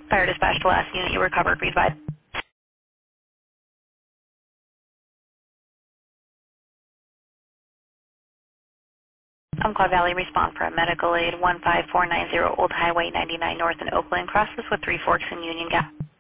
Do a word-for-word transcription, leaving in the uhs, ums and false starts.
Fire dispatch to last unit, you recovered, read by. Umpqua Valley response for a medical aid one five four nine zero Old Highway ninety-nine North in Oakland. Crosses with Three Forks and Union Gap.